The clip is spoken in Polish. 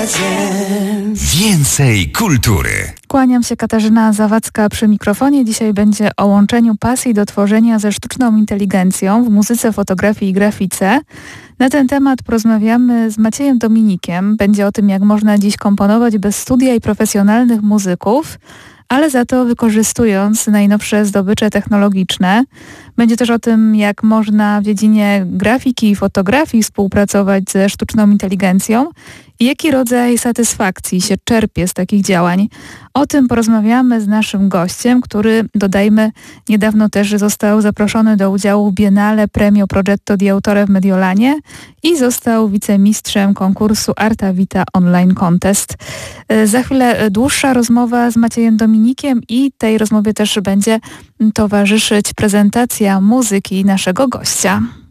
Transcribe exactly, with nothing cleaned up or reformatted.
Więcej kultury. Kłaniam się, Katarzyna Zawadzka przy mikrofonie. Dzisiaj będzie o łączeniu pasji do tworzenia ze sztuczną inteligencją w muzyce, fotografii i grafice. Na ten temat porozmawiamy z Maciejem Dominikiem. Będzie o tym, jak można dziś komponować bez studia i profesjonalnych muzyków, ale za to wykorzystując najnowsze zdobycze technologiczne. Będzie też o tym, jak można w dziedzinie grafiki i fotografii współpracować ze sztuczną inteligencją i jaki rodzaj satysfakcji się czerpie z takich działań. O tym porozmawiamy z naszym gościem, który, dodajmy, niedawno też został zaproszony do udziału w Biennale Premio Progetto di Autore w Mediolanie i został wicemistrzem konkursu Arta Vita Online Contest. Za chwilę dłuższa rozmowa z Maciejem Dominikiem i tej rozmowie też będzie towarzyszyć prezentacja muzyki naszego gościa.